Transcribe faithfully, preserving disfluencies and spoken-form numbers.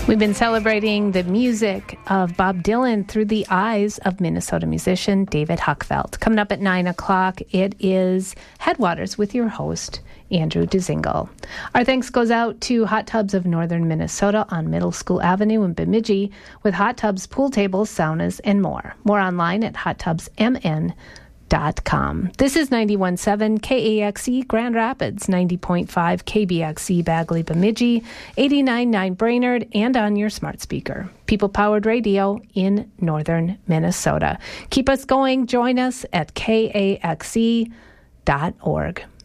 We've been celebrating the music of Bob Dylan through the eyes of Minnesota musician David Huckfeldt. Coming up at nine o'clock, it is Headwaters with your host, Andrew Dzingel. Our thanks goes out to Hot Tubs of Northern Minnesota on Middle School Avenue in Bemidji with hot tubs, pool tables, saunas, and more. More online at hot tubs m n dot com. This is ninety-one point seven K A X E Grand Rapids, ninety point five K B X E Bagley Bemidji, eighty-nine point nine Brainerd, and on your smart speaker. People-powered radio in northern Minnesota. Keep us going. Join us at K A X E dot org.